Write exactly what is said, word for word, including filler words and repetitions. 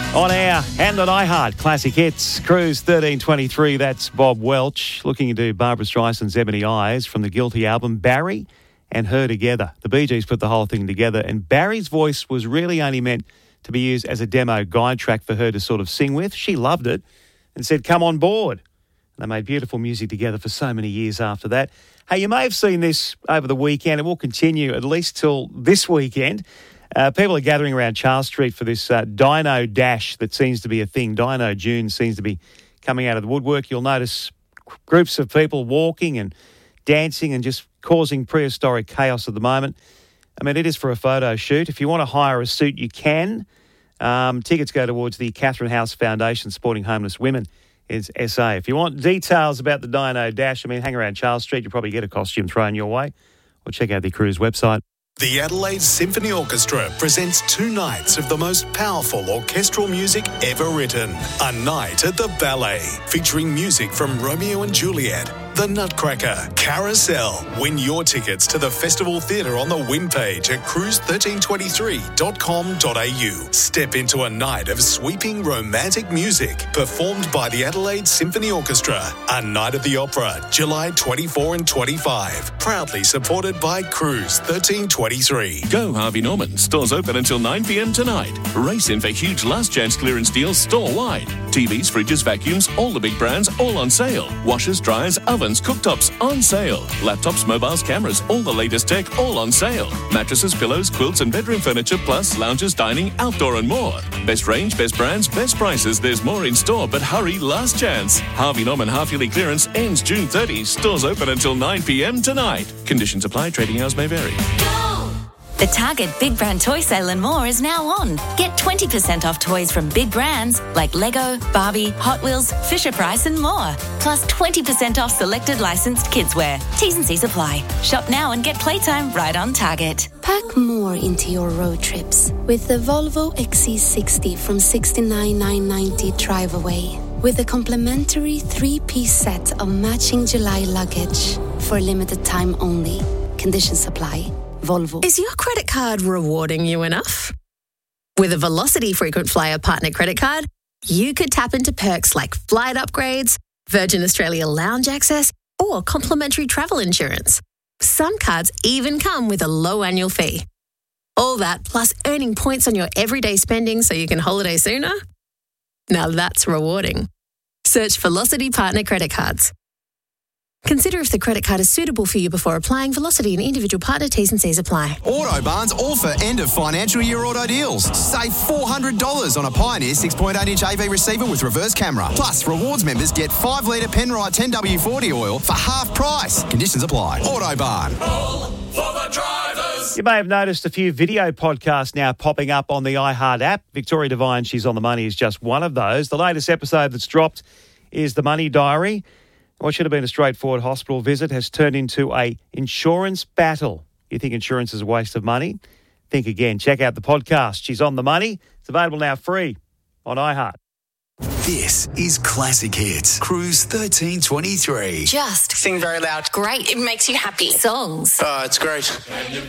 On air and on iHeart, Classic Hits, Cruise thirteen twenty-three, that's Bob Welch, looking into Barbara Streisand's Ebony Eyes from the Guilty album, Barry and Her Together. The Bee Gees put the whole thing together, and Barry's voice was really only meant to be used as a demo guide track for her to sort of sing with. She loved it and said, come on board. They made beautiful music together for so many years after that. Hey, you may have seen this over the weekend. It will continue at least till this weekend. Uh, people are gathering around Charles Street for this uh, Dino Dash that seems to be a thing. Dino June seems to be coming out of the woodwork. You'll notice groups of people walking and dancing and just causing prehistoric chaos at the moment. I mean, it is for a photo shoot. If you want to hire a suit, you can. Um, tickets go towards the Catherine House Foundation supporting homeless women. It's S A. If you want details about the Dino Dash, I mean, hang around Charles Street. You'll probably get a costume thrown your way. Or check out the Cruise website. The Adelaide Symphony Orchestra presents two nights of the most powerful orchestral music ever written. A night at the Ballet, featuring music from Romeo and Juliet, The Nutcracker, Carousel. Win your tickets to the Festival Theatre on the win page at cruise thirteen twenty-three dot com dot a u. Step into a night of sweeping romantic music performed by the Adelaide Symphony Orchestra. A Night at the Opera, July twenty-fourth and twenty-fifth. Proudly supported by Cruise thirteen twenty-three. Go Harvey Norman. Stores open until nine p.m. tonight. Race in for huge last chance clearance deals store-wide. T Vs, fridges, vacuums, all the big brands, all on sale. Washers, dryers, ovens, cooktops, on sale. Laptops, mobiles, cameras, all the latest tech, all on sale. Mattresses, pillows, quilts and bedroom furniture, plus lounges, dining, outdoor and more. Best range, best brands, best prices. There's more in store, but hurry, last chance. Harvey Norman half-yearly clearance ends June thirtieth. Stores open until nine p.m. tonight. Conditions apply. Trading hours may vary. The Target Big Brand Toy Sale and more is now on. Get twenty percent off toys from big brands like Lego, Barbie, Hot Wheels, Fisher-Price and more. Plus twenty percent off selected licensed kidswear. T's and C's apply. Shop now and get playtime right on Target. Pack more into your road trips with the Volvo X C sixty from sixty-nine thousand nine hundred ninety drive away. With a complimentary three-piece set of matching July luggage for a limited time only. Conditions apply. Volvo. Is your credit card rewarding you enough? With a Velocity Frequent Flyer Partner Credit Card, you could tap into perks like flight upgrades, Virgin Australia lounge access, or complimentary travel insurance. Some cards even come with a low annual fee. All that plus earning points on your everyday spending so you can holiday sooner? Now that's rewarding. Search Velocity Partner Credit Cards. Consider if the credit card is suitable for you before applying. Velocity and individual partner T's and C's apply. Autobarn's all for end of financial year auto deals. Save four hundred dollars on a Pioneer six point eight inch A V receiver with reverse camera. Plus, rewards members get five litre Penrite ten W forty oil for half price. Conditions apply. Autobarn. All for the drivers. You may have noticed a few video podcasts now popping up on the iHeart app. Victoria Devine, She's on the Money, is just one of those. The latest episode that's dropped is The Money Diary. What should have been a straightforward hospital visit has turned into a insurance battle. You think insurance is a waste of money? Think again. Check out the podcast. She's on the Money. It's available now free on iHeart. This is Classic Hits. Cruise thirteen twenty-three. Just Sing very loud. great. It makes you happy. Songs. Oh, it's great.